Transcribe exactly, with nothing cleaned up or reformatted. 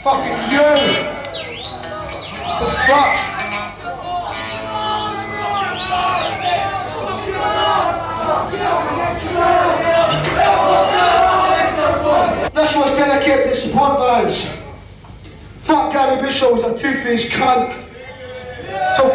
Fucking you! The fuck? That's what's gonna get this support votes. Fuck Gary Bishop was a two-faced cunt.